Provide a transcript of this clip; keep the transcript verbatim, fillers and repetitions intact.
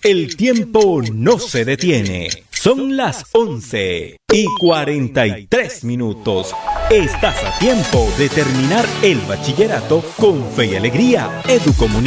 El tiempo no se detiene. Son las once y cuarenta y tres minutos. Estás a tiempo de terminar el bachillerato con fe y alegría. Educomunicación.